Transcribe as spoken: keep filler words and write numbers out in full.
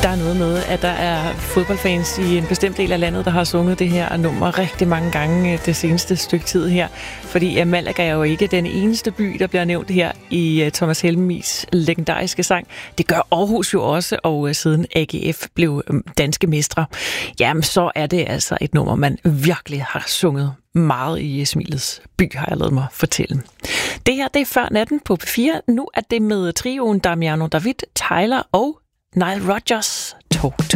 Der er noget med, at der er fodboldfans i en bestemt del af landet, der har sunget det her nummer rigtig mange gange det seneste stykke tid her. Fordi Malaga er jo ikke den eneste by, der bliver nævnt her i Thomas Helmigs legendariske sang. Det gør Aarhus jo også, og siden A G F blev danske mestre, jamen så er det altså et nummer, man virkelig har sunget meget i Smilets by, har jeg lavet mig fortælle. Det her, det er før natten på P fire. Nu er det med trioen Damiano David, Tyler og Nile Rodgers. Talk to